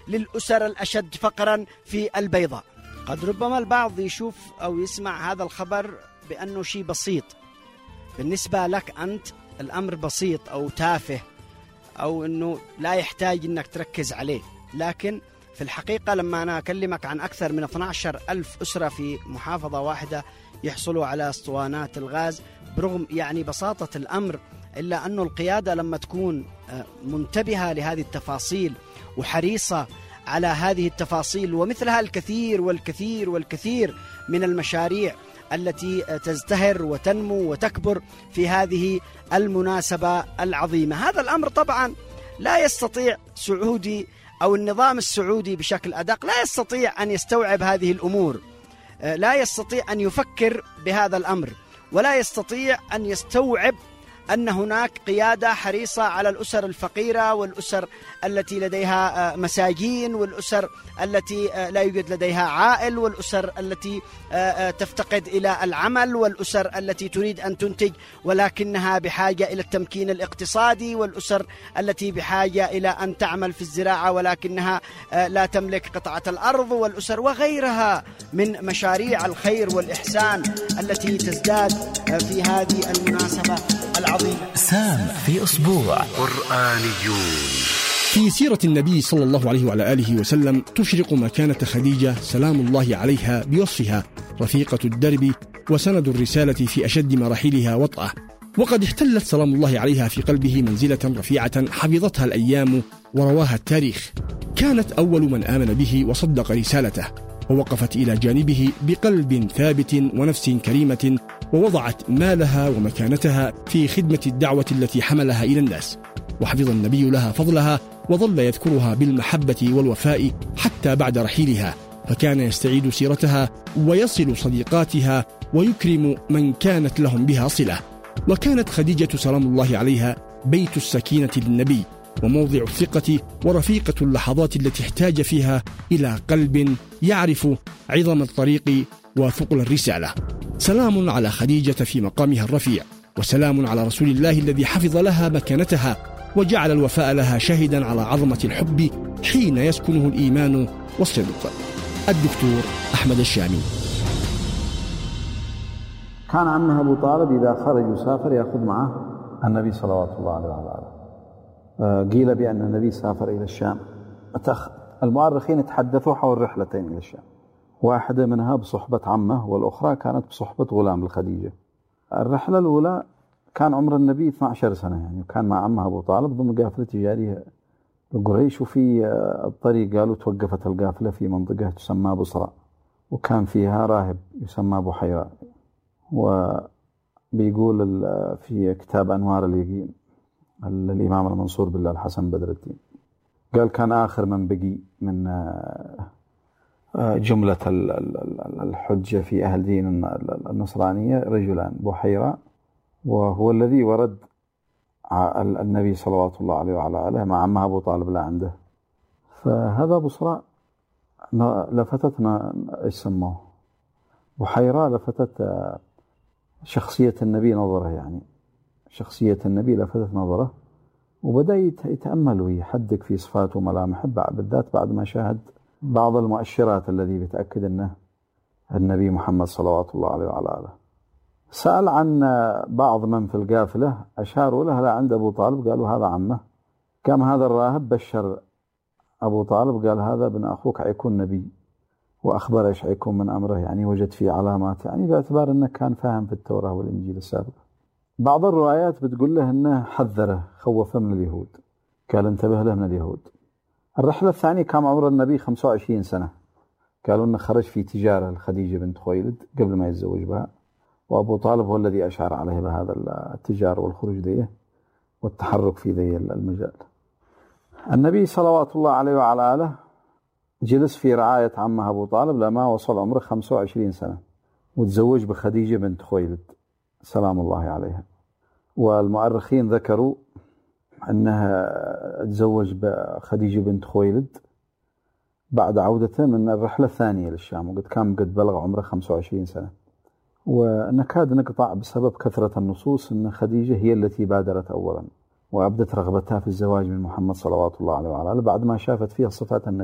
للأسر الأشد فقرا في البيضاء. قد ربما البعض يشوف أو يسمع هذا الخبر بأنه شيء بسيط بالنسبة لك أنت، الأمر بسيط أو تافه أو أنه لا يحتاج أنك تركز عليه، لكن في الحقيقة لما أنا أكلمك عن أكثر من 12,000 أسرة في محافظة واحدة يحصلوا على اسطوانات الغاز، برغم يعني بساطة الأمر إلا أنه القيادة لما تكون منتبهة لهذه التفاصيل وحريصة على هذه التفاصيل ومثلها الكثير والكثير والكثير من المشاريع التي تزدهر وتنمو وتكبر في هذه المناسبة العظيمة. هذا الأمر طبعا لا يستطيع سعودي أو النظام السعودي بشكل أدق لا يستطيع أن يستوعب هذه الأمور، لا يستطيع أن يفكر بهذا الأمر، ولا يستطيع أن يستوعب أن هناك قيادة حريصة على الأسر الفقيرة والأسر التي لديها مساجين والأسر التي لا يوجد لديها عائل والأسر التي تفتقد إلى العمل والأسر التي تريد أن تنتج ولكنها بحاجة إلى التمكين الاقتصادي والأسر التي بحاجة إلى أن تعمل في الزراعة ولكنها لا تملك قطعة الأرض والأسر وغيرها من مشاريع الخير والإحسان التي تزداد في هذه المناسبة العظيمة. سام في أسبوع قرآنيون. في سيرة النبي صلى الله عليه وعلى آله وسلم تشرق مكانة خديجة سلام الله عليها بوصفها رفيقة الدرب وسند الرسالة في أشد مراحلها وطأة، وقد احتلت سلام الله عليها في قلبه منزلة رفيعة حفظتها الأيام ورواها التاريخ. كانت أول من آمن به وصدق رسالته، ووقفت إلى جانبه بقلب ثابت ونفس كريمة، ووضعت مالها ومكانتها في خدمة الدعوة التي حملها إلى الناس، وحفظ النبي لها فضلها وظل يذكرها بالمحبة والوفاء حتى بعد رحيلها، فكان يستعيد سيرتها ويصل صديقاتها ويكرم من كانت لهم بها صلة. وكانت خديجة سلام الله عليها بيت السكينة للنبي وموضع الثقة ورفيقة اللحظات التي احتاج فيها إلى قلب يعرف عظم الطريق وثقل الرسالة. سلام على خديجة في مقامها الرفيع، وسلام على رسول الله الذي حفظ لها مكانتها وجعل الوفاء لها شاهدا على عظمة الحب حين يسكنه الإيمان والصدق. الدكتور أحمد الشامي. كان عمه أبو طالب إذا خرج يسافر يأخذ معه النبي صلوات الله عليه وعلى آله. قيل بأن النبي سافر إلى الشام. المؤرخين يتحدثوا حول رحلتين إلى الشام، واحدة منها بصحبة عمه والأخرى كانت بصحبة غلام الخديجة. الرحلة الأولى كان عمر النبي 12 سنة، يعني كان مع عمه أبو طالب ضمن قافلة تجارية قريش، وفي الطريق قالوا توقفت القافلة في منطقة تسمى بصرى، وكان فيها راهب يسمى بحيرة. وبيقول في كتاب أنوار اليقين الإمام المنصور بالله الحسن بدر الدين قال كان آخر من بقي من جملة الحجة في أهل دين النصرانية رجلان، بحيرة وهو الذي ورد النبي صلوات الله عليه وعلى آله مع عمه أبو طالب لا عنده. فهذا بصرى لفتتنا ايش سموه بحيرة، لفتت شخصية النبي نظره، يعني شخصية النبي لفتت نظره وبدأ يتأمل ويحدق في صفاته وملامحه، بالذات بعد ما شاهد بعض المؤشرات الذي بتأكد أنه النبي محمد صلوات الله عليه وعلى آله. سأل عن بعض من في القافلة، أشاروا له لا عند أبو طالب، قالوا هذا عمه. قام هذا الراهب بشر أبو طالب قال هذا ابن أخوك حيكون نبي، وأخبر إيش حيكون من أمره، يعني وجد فيه علامات، يعني باعتبار أنه كان فاهم في التوراة والإنجيل السابق. بعض الروايات بتقول له أنه حذره خوفه من اليهود، قال انتبه له من اليهود. الرحلة الثانية كان عمر النبي 25 سنة، قالوا أنه خرج في تجارة لخديجة بنت خويلد قبل ما يتزوج بها، وأبو طالب هو الذي أشار عليه بهذا التجارة والخروج ديه والتحرك في ذي المجال. النبي صلوات الله عليه وعلى آله جلس في رعاية عمه أبو طالب لما وصل عمره 25 سنة، وتزوج بخديجة بنت خويلد سلام الله عليها. والمؤرخين ذكروا أنها تزوج بخديجة بنت خويلد بعد عودته من الرحلة الثانية للشام، وقد كان قد بلغ عمره 25 سنة. ونكاد نقطع بسبب كثرة النصوص أن خديجة هي التي بادرت أولا وأبدت رغبتها في الزواج من محمد صلوات الله عليه وعلى آله بعد ما شافت فيها صفات النبي